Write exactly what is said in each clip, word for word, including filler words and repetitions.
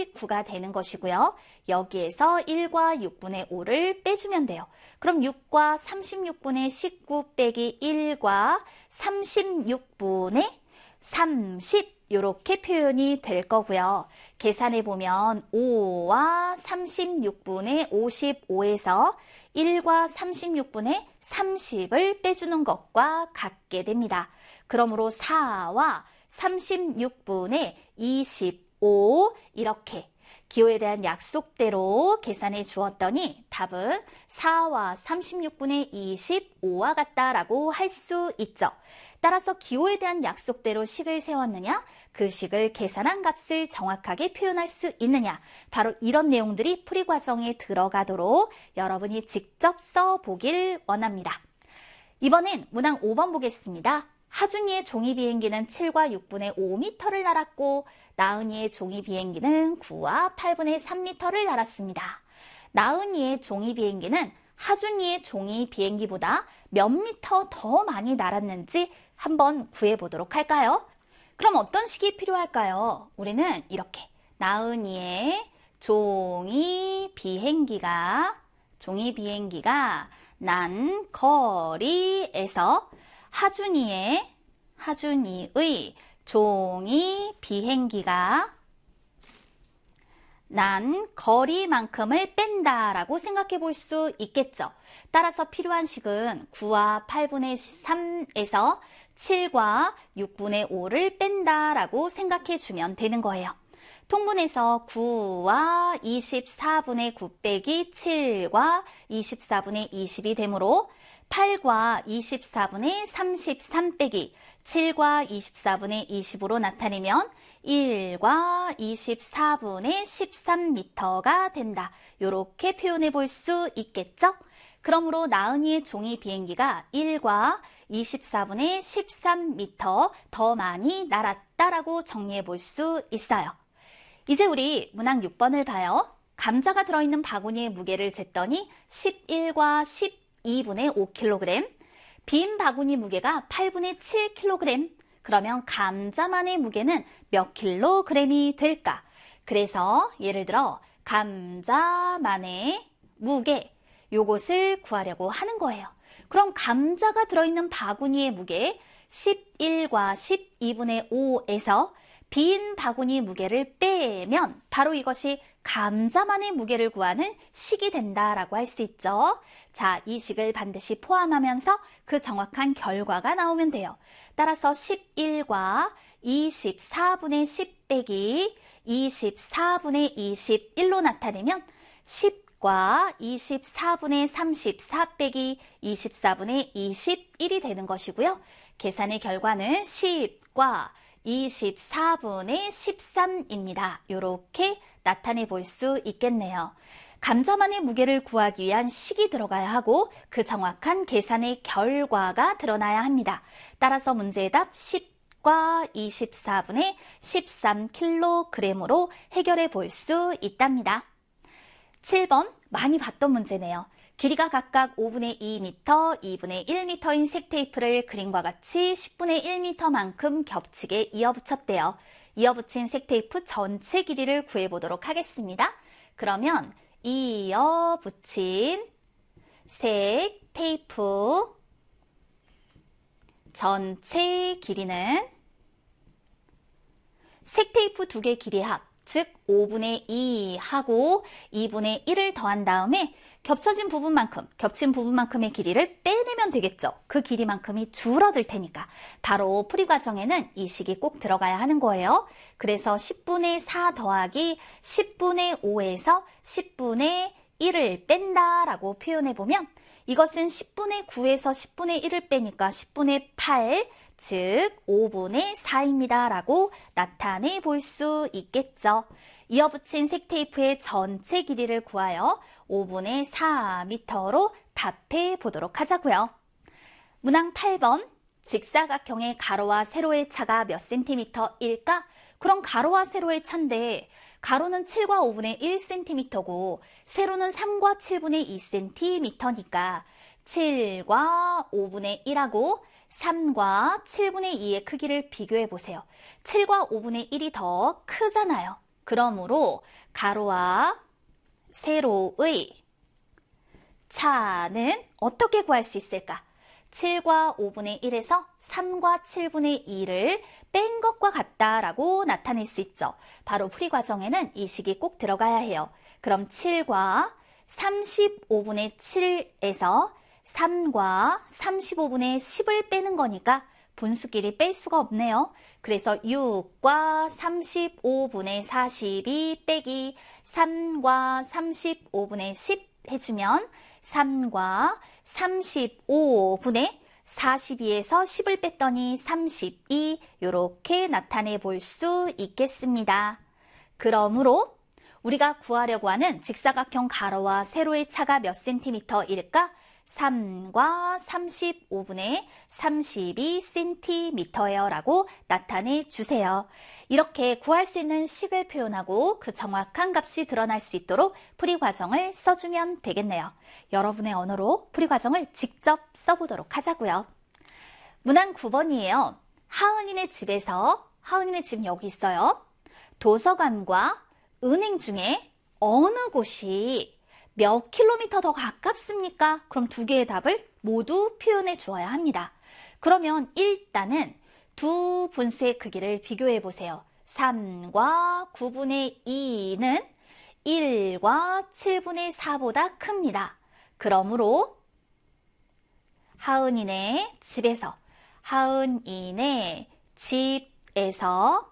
십구가 되는 것이고요. 여기에서 일과 육분의 오를 빼주면 돼요. 그럼 육과 삼십육분의 십구 빼기 일과 삼십육분의 삼십 이렇게 표현이 될 거고요. 계산해보면 오와 삼십육분의 오십오에서 일과 삼십육분의 삼십을 빼주는 것과 같게 됩니다. 그러므로 사와 삼십육분의 이십오 이렇게 기호에 대한 약속대로 계산해 주었더니 답은 사와 삼십육분의 이십오와 같다라고 할 수 있죠. 따라서 기호에 대한 약속대로 식을 세웠느냐, 그 식을 계산한 값을 정확하게 표현할 수 있느냐, 바로 이런 내용들이 풀이 과정에 들어가도록 여러분이 직접 써보길 원합니다. 이번엔 문항 오 번 보겠습니다. 하준이의 종이 비행기는 칠과 육분의 오 미터를 날았고 나은이의 종이 비행기는 구와 팔분의 삼 미터를 날았습니다. 나은이의 종이 비행기는 하준이의 종이 비행기보다 몇 미터 더 많이 날았는지 한번 구해보도록 할까요? 그럼 어떤 식이 필요할까요? 우리는 이렇게 나은이의 종이 비행기가 종이 비행기가 난 거리에서 하준이의 하준이의 종이 비행기가 난 거리만큼을 뺀다라고 생각해 볼 수 있겠죠. 따라서 필요한 식은 구와 팔분의 삼에서 칠과 육분의 오를 뺀다라고 생각해 주면 되는 거예요. 통분해서 구와 이십사분의 구 빼기 칠과 이십사분의 이십이 되므로 팔과 이십사분의 삼십삼 빼기 칠과 이십사분의 이십오로 나타내면 일과 이십사분의 십삼 미터가 된다. 이렇게 표현해 볼 수 있겠죠? 그러므로 나은이의 종이 비행기가 일과 이십사분의 십삼 미터 더 많이 날았다라고 정리해 볼 수 있어요. 이제 우리 문항 육 번을 봐요. 감자가 들어있는 바구니의 무게를 쟀더니 십일과 십이분의 오 킬로그램, 빈 바구니 무게가 팔분의 칠 킬로그램, 그러면 감자만의 무게는 몇 킬로그램이 될까? 그래서 예를 들어 감자만의 무게, 요것을 구하려고 하는 거예요. 그럼 감자가 들어있는 바구니의 무게 십일과 십이분의 오에서 빈 바구니 무게를 빼면 바로 이것이 감자만의 무게를 구하는 식이 된다라고 할 수 있죠. 자, 이 식을 반드시 포함하면서 그 정확한 결과가 나오면 돼요. 따라서 십일과 이십사분의 십 빼기 이십사분의 이십일로 나타내면 십과 이십사분의 삼십사 빼기 이십사분의 이십일이 되는 것이고요. 계산의 결과는 십과 이십사분의 십삼입니다. 이렇게 나타내 볼 수 있겠네요. 감자만의 무게를 구하기 위한 식이 들어가야 하고 그 정확한 계산의 결과가 드러나야 합니다. 따라서 문제의 답 십과 이십사분의 십삼 킬로그램으로 해결해 볼 수 있답니다. 칠 번 많이 봤던 문제네요. 길이가 각각 오분의 이 미터, 이분의 일 미터인 색테이프를 그림과 같이 십분의 일 미터만큼 겹치게 이어붙였대요. 이어붙인 색테이프 전체 길이를 구해보도록 하겠습니다. 그러면 이어붙인 색테이프 전체 길이는 색테이프 두 개 길이 합, 즉 오분의 이 하고 이분의 일을 더한 다음에 겹쳐진 부분만큼, 겹친 부분만큼의 길이를 빼내면 되겠죠. 그 길이만큼이 줄어들 테니까. 바로 풀이 과정에는 이 식이 꼭 들어가야 하는 거예요. 그래서 십분의 사 더하기 십분의 오에서 십분의 일을 뺀다라고 표현해보면 이것은 십분의 구에서 십분의 일을 빼니까 십분의 팔, 즉 오분의 사입니다. 라고 나타내 볼 수 있겠죠. 이어붙인 색테이프의 전체 길이를 구하여 오분의 사 미터로 답해 보도록 하자고요. 문항 팔 번, 직사각형의 가로와 세로의 차가 몇 센티미터일까? 그럼 가로와 세로의 차인데 가로는 칠과 오분의 일 센티미터고 세로는 삼과 칠분의 이 센티미터니까 칠과 오분의 일하고 삼과 칠분의 이의 크기를 비교해 보세요. 칠과 오분의 일이 더 크잖아요. 그러므로 가로와 세로의 차는 어떻게 구할 수 있을까? 칠과 오분의 일에서 삼과 칠분의 이를 뺀 것과 같다라고 나타낼 수 있죠. 바로 풀이 과정에는 이 식이 꼭 들어가야 해요. 그럼 칠과 삼십오분의 칠에서 삼과 삼십오분의 십을 빼는 거니까 분수끼리 뺄 수가 없네요. 그래서 육과 삼십오분의 사십이 빼기 삼과 삼십오분의 십 해주면 삼과 삼십오분의 사십이에서 십을 뺐더니 삼십이 이렇게 나타내 볼 수 있겠습니다. 그러므로 우리가 구하려고 하는 직사각형 가로와 세로의 차가 몇 센티미터일까? 삼과 삼십오분의 삼십이 센티미터예요 라고 나타내 주세요. 이렇게 구할 수 있는 식을 표현하고 그 정확한 값이 드러날 수 있도록 풀이 과정을 써주면 되겠네요. 여러분의 언어로 풀이 과정을 직접 써보도록 하자고요. 문항 구 번이에요. 하은이네 집에서, 하은이네 집 여기 있어요. 도서관과 은행 중에 어느 곳이 몇 킬로미터 더 가깝습니까? 그럼 두 개의 답을 모두 표현해 주어야 합니다. 그러면 일단은 두 분수의 크기를 비교해 보세요. 삼과 구분의 이는 일과 칠분의 사보다 큽니다. 그러므로 하은이네 집에서, 하은이네 집에서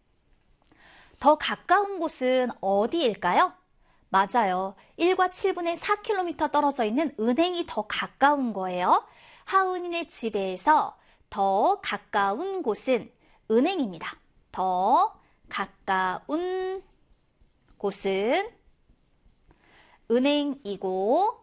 더 가까운 곳은 어디일까요? 맞아요. 일과 칠분의 사 킬로미터 떨어져 있는 은행이 더 가까운 거예요. 하은이네 집에서 더 가까운 곳은 은행입니다. 더 가까운 곳은 은행이고,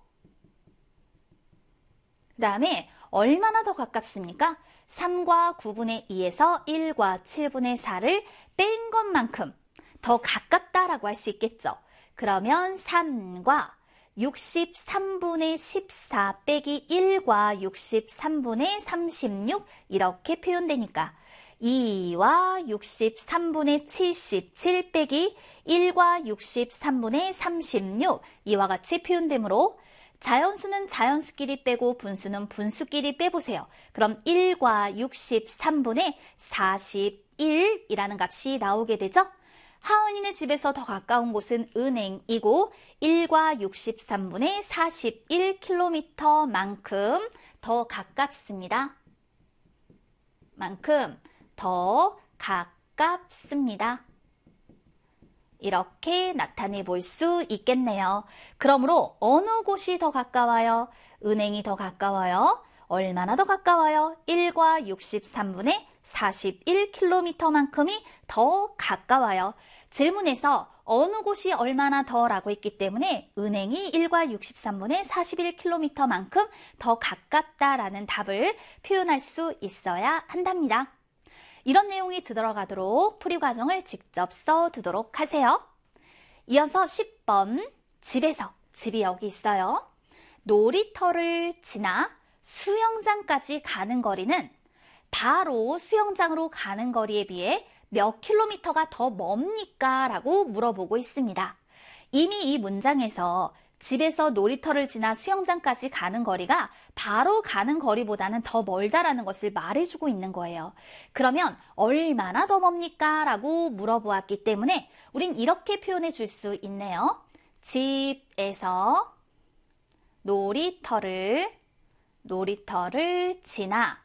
그 다음에 얼마나 더 가깝습니까? 삼과 구분의 이에서 일과 칠분의 사를 뺀 것만큼 더 가깝다라고 할 수 있겠죠. 그러면 삼과 육십삼분의 십사 빼기 일과 육십삼분의 삼십육 이렇게 표현되니까 이와 육십삼분의 칠십칠 빼기 일과 육십삼분의 삼십육 이와 같이 표현되므로 자연수는 자연수끼리 빼고 분수는 분수끼리 빼보세요. 그럼 일과 육십삼분의 사십일이라는 값이 나오게 되죠. 하은이네 집에서 더 가까운 곳은 은행이고 일과 육십삼분의 사십일 킬로미터만큼 더 가깝습니다. 만큼 더 가깝습니다. 이렇게 나타내 볼 수 있겠네요. 그러므로 어느 곳이 더 가까워요? 은행이 더 가까워요. 얼마나 더 가까워요? 일과 육십삼분의 사십일 킬로미터만큼이 더 가까워요. 질문에서 어느 곳이 얼마나 더라고 했기 때문에 은행이 일과 육십삼분의 사십일 킬로미터만큼 더 가깝다라는 답을 표현할 수 있어야 한답니다. 이런 내용이 들어가도록 풀이 과정을 직접 써두도록 하세요. 이어서 십 번 집에서, 집이 여기 있어요. 놀이터를 지나 수영장까지 가는 거리는 바로 수영장으로 가는 거리에 비해 몇 킬로미터가 더 멉니까? 라고 물어보고 있습니다. 이미 이 문장에서 집에서 놀이터를 지나 수영장까지 가는 거리가 바로 가는 거리보다는 더 멀다라는 것을 말해주고 있는 거예요. 그러면 얼마나 더 멉니까? 라고 물어보았기 때문에 우린 이렇게 표현해 줄 수 있네요. 집에서 놀이터를, 놀이터를 지나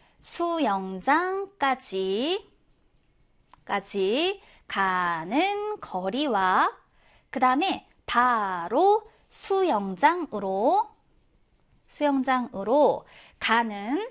수영장까지 까지 가는 거리와 그 다음에 바로 수영장으로 수영장으로 가는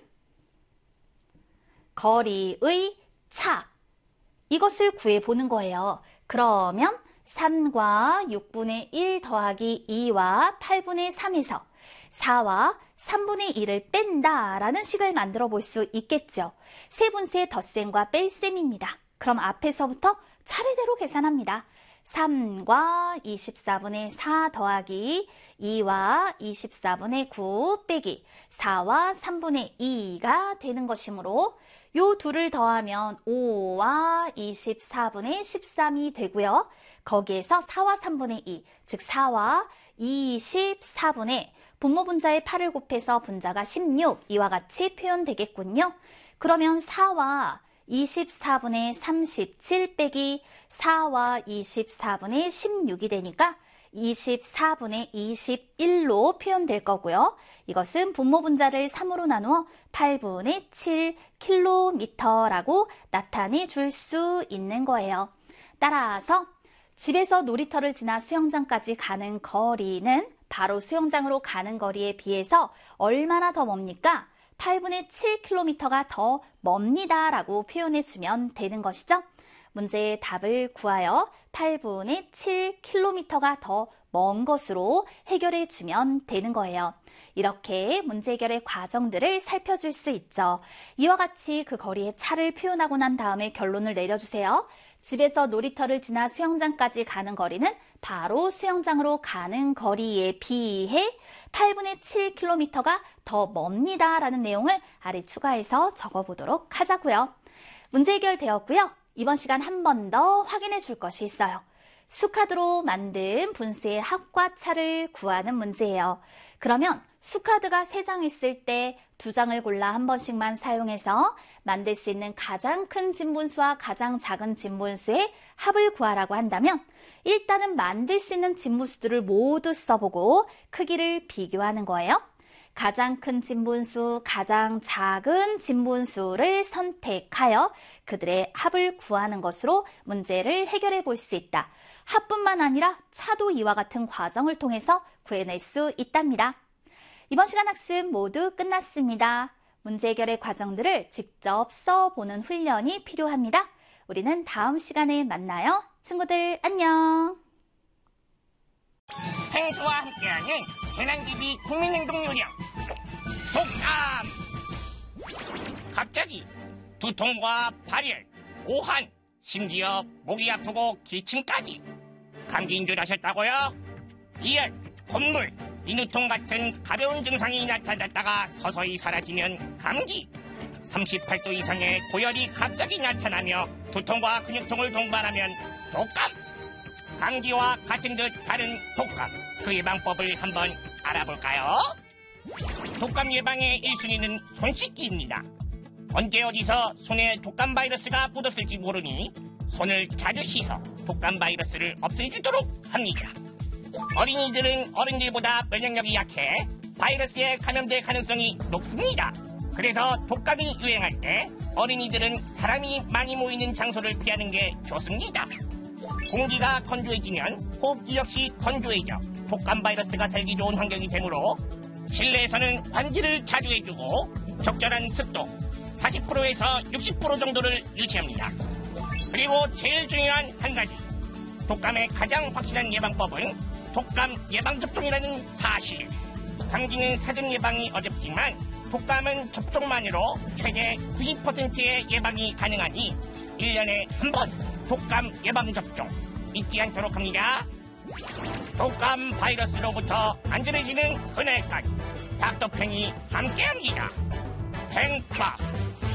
거리의 차, 이것을 구해보는 거예요. 그러면 삼과 육분의 일 더하기 이와 팔분의 삼에서 사와 삼분의 일을 뺀다라는 식을 만들어 볼 수 있겠죠. 세분수의 덧셈과 뺄셈입니다. 그럼 앞에서부터 차례대로 계산합니다. 삼과 이십사분의 사 더하기 이와 이십사분의 구 빼기 사와 삼분의 이가 되는 것이므로 요 둘을 더하면 오와 이십사분의 십삼이 되고요. 거기에서 사와 삼분의 이, 즉 사와 이십사분의 분모 분자의 팔을 곱해서 분자가 십육, 이와 같이 표현되겠군요. 그러면 사와 이십사분의 삼십칠 빼기 사와 이십사분의 십육이 되니까 이십사분의 이십일로 표현될 거고요. 이것은 분모 분자를 삼으로 나누어 팔분의 칠 킬로미터라고 나타내 줄 수 있는 거예요. 따라서 집에서 놀이터를 지나 수영장까지 가는 거리는 바로 수영장으로 가는 거리에 비해서 얼마나 더 멉니까? 팔분의 칠 킬로미터가 더 멉니다 라고 표현해 주면 되는 것이죠. 문제의 답을 구하여 팔분의 칠 킬로미터가 더 먼 것으로 해결해 주면 되는 거예요. 이렇게 문제 해결의 과정들을 살펴줄 수 있죠. 이와 같이 그 거리의 차를 표현하고 난 다음에 결론을 내려주세요. 집에서 놀이터를 지나 수영장까지 가는 거리는 바로 수영장으로 가는 거리에 비해 팔분의 칠 킬로미터가 더 멉니다 라는 내용을 아래 추가해서 적어보도록 하자고요. 문제 해결되었고요. 이번 시간 한 번 더 확인해 줄 것이 있어요. 수카드로 만든 분수의 합과 차를 구하는 문제예요. 그러면 수카드가 세 장 있을 때 두 장을 골라 한 번씩만 사용해서 만들 수 있는 가장 큰 진분수와 가장 작은 진분수의 합을 구하라고 한다면 일단은 만들 수 있는 진분수들을 모두 써보고 크기를 비교하는 거예요. 가장 큰 진분수, 가장 작은 진분수를 선택하여 그들의 합을 구하는 것으로 문제를 해결해 볼 수 있다. 합뿐만 아니라 차도 이와 같은 과정을 통해서 구해낼 수 있답니다. 이번 시간 학습 모두 끝났습니다. 문제 해결의 과정들을 직접 써보는 훈련이 필요합니다. 우리는 다음 시간에 만나요. 친구들 안녕. 펭수와 함께하는 재난기비 국민행동 요령 독감. 갑자기 두통과 발열, 오한, 심지어 목이 아프고 기침까지 감기인 줄 아셨다고요? 이열, 콧물, 인후통 같은 가벼운 증상이 나타났다가 서서히 사라지면 감기. 삼십팔 도 이상의 고열이 갑자기 나타나며 두통과 근육통을 동반하면 독감. 감기와 같은 듯 다른 독감, 그 예방법을 한번 알아볼까요? 독감 예방의 일 순위는 손 씻기입니다. 언제 어디서 손에 독감 바이러스가 묻었을지 모르니 손을 자주 씻어 독감 바이러스를 없애주도록 합니다. 어린이들은 어른들보다 면역력이 약해 바이러스에 감염될 가능성이 높습니다. 그래서 독감이 유행할 때 어린이들은 사람이 많이 모이는 장소를 피하는 게 좋습니다. 공기가 건조해지면 호흡기 역시 건조해져 독감 바이러스가 살기 좋은 환경이 되므로 실내에서는 환기를 자주 해주고 적절한 습도 사십 퍼센트에서 육십 퍼센트 정도를 유지합니다. 그리고 제일 중요한 한 가지, 독감의 가장 확실한 예방법은 독감 예방접종이라는 사실. 감기는 사전 예방이 어렵지만 독감은 접종만으로 최대 구십 퍼센트의 예방이 가능하니 일 년에 한 번 독감 예방접종 잊지 않도록 합니다. 독감 바이러스로부터 안전해지는 그날까지 닥터팽이 함께합니다. 팽파